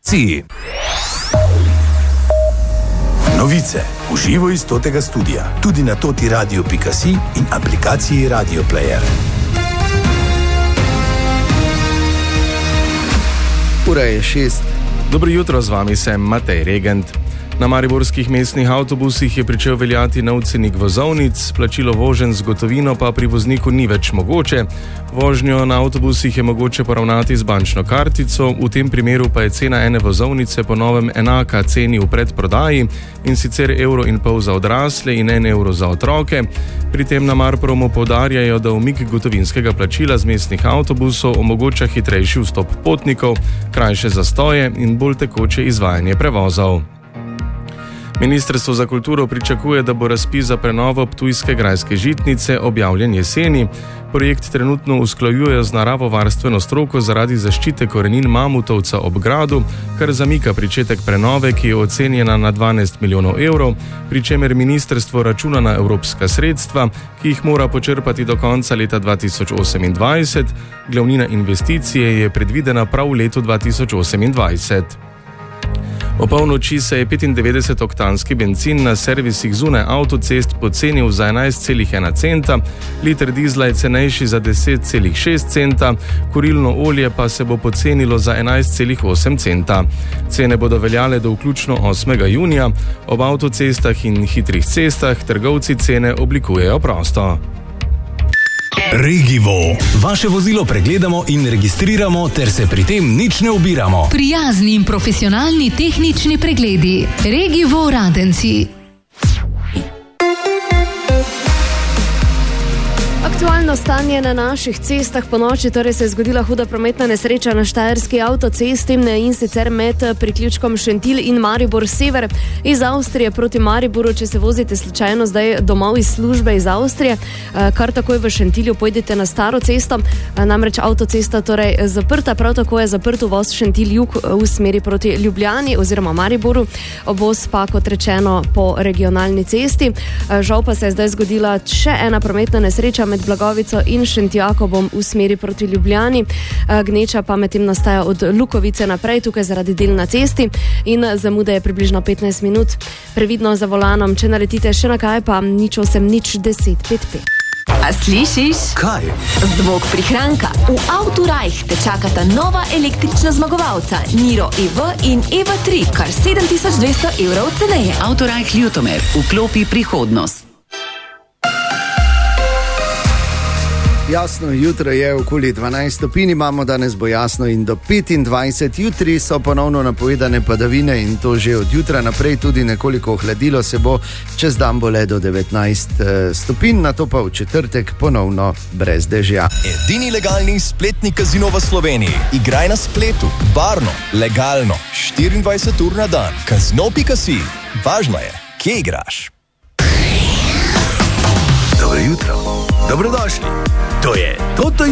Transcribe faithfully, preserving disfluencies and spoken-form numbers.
Si. Novice v živo iz totega studia, tudi na toti radio pika si in aplikaciji Radio Player. Ura je šest. Dobro jutro, z vami sem Matej Regent. Na mariborskih mestnih avtobusih je pričel veljati nov cenik vozovnic, plačilo voženj z gotovino pa pri vozniku ni več mogoče. Vožnjo na avtobusih je mogoče poravnati z bančno kartico, v tem primeru pa je cena ene vozovnice po novem enaka ceni v predprodaji, in sicer evro in pol za odrasle in en evro za otroke. Pri tem na Marpromu poudarjajo, da umik gotovinskega plačila z mestnih avtobusov omogoča hitrejši vstop potnikov, krajše zastoje in bolj tekoče izvajanje prevozov. Ministrstvo za kulturo pričakuje, da bo razpis za prenovo ptujske grajske žitnice objavljen jeseni. Projekt trenutno usklajujejo z naravovarstveno stroko zaradi zaščite korenin mamutovca ob gradu, kar zamika pričetek prenove, ki je ocenjena na dvanajst milijonov evrov, pri čemer ministrstvo računa na evropska sredstva, ki jih mora počrpati do konca leta dva tisoč osemindvajset. Glavnina investicije je predvidena prav v letu dva tisoč osemindvajset. O polnoči se je petindevetdesetoktanski bencin na servisih zunaj avtocest pocenil za enajst celih ena centa, liter dizla je cenejši za deset celih šest centa, kurilno olje pa se bo pocenilo za enajst celih osem centa. Cene bodo veljale do vključno osmega junija. Ob avtocestah in hitrih cestah trgovci cene oblikujejo prosto. Regivo. Vaše vozilo pregledamo in registriramo, ter se pri tem nič ne ubiramo. Prijazni in profesionalni tehnični pregledi. Regivo Radenci. Aktualno stanje na naših cestah. Po noči torej se je zgodila huda prometna nesreča na štajerski avtocesti, in sicer med priključkom Šentilj in Maribor sever iz Avstrije proti Mariboru. Če se vozite slučajno zdaj domov iz službe iz Avstrije, kar takoj v Šentilju pojdite na staro cesto, namreč avtocesta torej zaprta, prav tako je zaprt uvoz Šentilj jug v smeri proti Ljubljani oziroma Mariboru, obvoz pa kot rečeno po regionalni cesti. Žal pa se je zdaj zgodila še ena prometna nesreča med Blagovico in Šentjakobom v smeri proti Ljubljani. Gneča pa medtem nastaja od Lukovice naprej, tukaj zaradi del na cesti, in zamuda je približno petnajst minut. Previdno za volanom, če naletite še na kaj, pa nič osem nič deset pet pet. A slišiš? Kaj? Zvok prihranka. V Autorajh te čakata nova električna zmagovalca, Niro E V in E V tri, kar sedem tisoč dvesto evrov ceneje. Autorajh Ljutomer, vklopi prihodnost. Jasno, jutro je okoli dvanajst stopinj, imamo danes bo jasno in do petindvajset, jutri so ponovno napovedane padavine in to že od jutra naprej, tudi nekoliko ohladilo se bo, čez dan bo le do devetnajst stopinj, nato pa v četrtek ponovno brez dežja. Edini legalni spletni kazino v Sloveniji. Igraj na spletu, varno, legalno, štiriindvajset ur na dan. Kazino pika si. Važno je, kje igraš. Dobro jutro. Dobrodošli. To je Toto